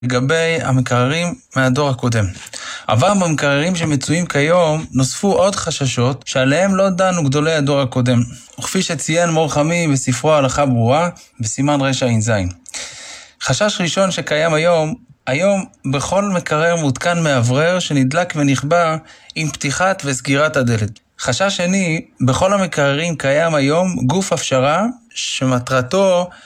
לגבי המקררים מהדור הקודם. אבל במקררים שמצויים כיום נוספו עוד חששות שעליהם לא דנו גדולי הדור הקודם. וכפי שציין מור חמי בספרו הלכה ברורה בסימן רע"ז. חשש ראשון שקיים היום בכל מקרר מותקן מאוורר שנדלק ונכבה עם פתיחת וסגירת הדלת. חשש שני, בכל המקררים קיים היום גוף הפשרה שמטרתו